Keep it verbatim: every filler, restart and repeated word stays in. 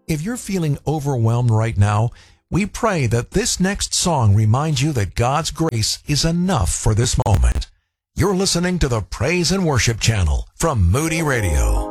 If you're feeling overwhelmed right now, we pray that this next song reminds you that God's grace is enough for this moment. You're listening to the Praise and Worship Channel from Moody Radio.